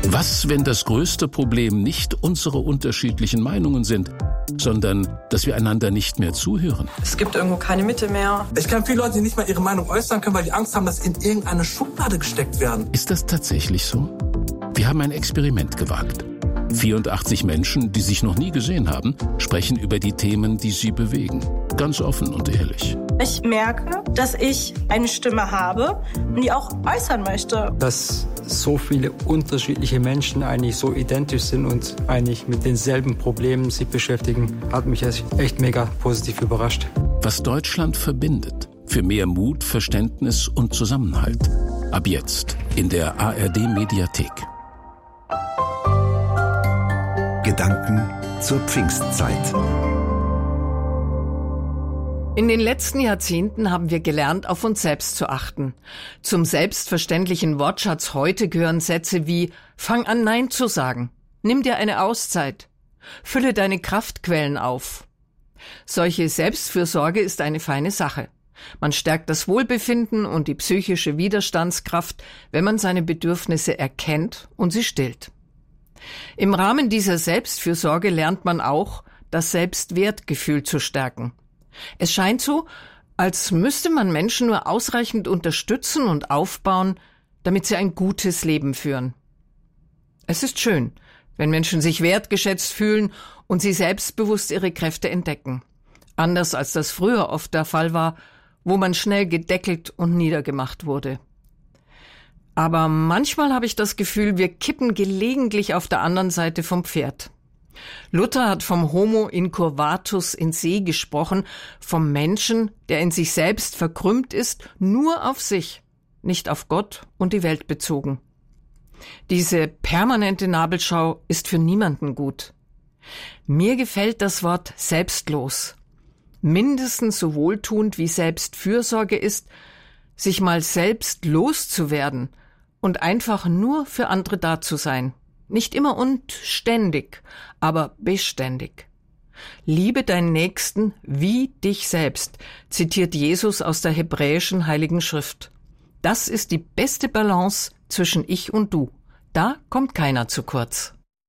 Was, wenn das größte Problem nicht unsere unterschiedlichen Meinungen sind, sondern dass wir einander nicht mehr zuhören? Es gibt irgendwo keine Mitte mehr. Ich kenne viele Leute, die nicht mal ihre Meinung äußern können, weil die Angst haben, dass sie in irgendeine Schublade gesteckt werden. Ist das tatsächlich so? Wir haben ein Experiment gewagt. 84 Menschen, die sich noch nie gesehen haben, sprechen über die Themen, die sie bewegen. Ganz offen und ehrlich. Ich merke, dass ich eine Stimme habe und die auch äußern möchte. Dass so viele unterschiedliche Menschen eigentlich so identisch sind und eigentlich mit denselben Problemen sich beschäftigen, hat mich echt mega positiv überrascht. Was Deutschland verbindet. Für mehr Mut, Verständnis und Zusammenhalt. Ab jetzt in der ARD-Mediathek. Gedanken zur Pfingstzeit. In den letzten Jahrzehnten haben wir gelernt, auf uns selbst zu achten. Zum selbstverständlichen Wortschatz heute gehören Sätze wie: Fang an, Nein zu sagen. Nimm dir eine Auszeit. Fülle deine Kraftquellen auf. Solche Selbstfürsorge ist eine feine Sache. Man stärkt das Wohlbefinden und die psychische Widerstandskraft, wenn man seine Bedürfnisse erkennt und sie stillt. Im Rahmen dieser Selbstfürsorge lernt man auch, das Selbstwertgefühl zu stärken. Es scheint so, als müsste man Menschen nur ausreichend unterstützen und aufbauen, damit sie ein gutes Leben führen. Es ist schön, wenn Menschen sich wertgeschätzt fühlen und sie selbstbewusst ihre Kräfte entdecken. Anders als das früher oft der Fall war, wo man schnell gedeckelt und niedergemacht wurde. Aber manchmal habe ich das Gefühl, wir kippen gelegentlich auf der anderen Seite vom Pferd. Luther hat vom Homo incurvatus in se gesprochen, vom Menschen, der in sich selbst verkrümmt ist, nur auf sich, nicht auf Gott und die Welt bezogen. Diese permanente Nabelschau ist für niemanden gut. Mir gefällt das Wort selbstlos. Mindestens so wohltuend wie Selbstfürsorge ist, sich mal selbst loszuwerden und einfach nur für andere da zu sein. Nicht immer und ständig, aber beständig. Liebe deinen Nächsten wie dich selbst, zitiert Jesus aus der hebräischen Heiligen Schrift. Das ist die beste Balance zwischen Ich und Du. Da kommt keiner zu kurz.